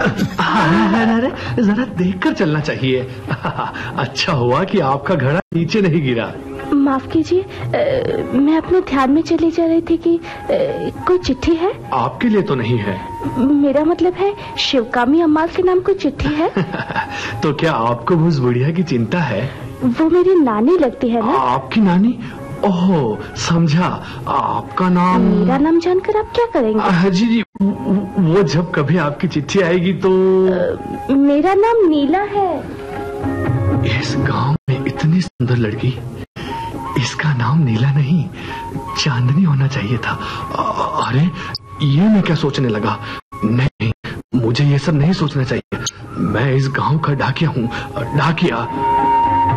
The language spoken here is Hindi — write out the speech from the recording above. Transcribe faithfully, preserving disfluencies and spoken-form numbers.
अरे अरे जरा देखकर चलना चाहिए। अच्छा हुआ कि आपका घड़ा नीचे नहीं गिरा। माफ कीजिए, मैं अपने ध्यान में चली जा रही थी कि आ, कोई चिट्ठी है। आपके लिए तो नहीं है। मेरा मतलब है शिवकामी अम्मा के नाम कोई चिट्ठी है। तो क्या आपको उस बुढ़िया की चिंता है? वो मेरी नानी लगती है ना। आपकी नानी? ओह समझा, आपका नाम। मेरा नाम जानकर आप क्या करेंगे? जी जी, वो जब कभी आपकी चिट्ठी आएगी तो। आ, मेरा नाम नीला है। इस गांव में इतनी सुंदर लड़की, इसका नाम नीला नहीं चांदनी होना चाहिए था। अरे ये मैं क्या सोचने लगा। नहीं, मुझे ये सब नहीं सोचना चाहिए। मैं इस गांव का डाकिया हूँ, डाकिया।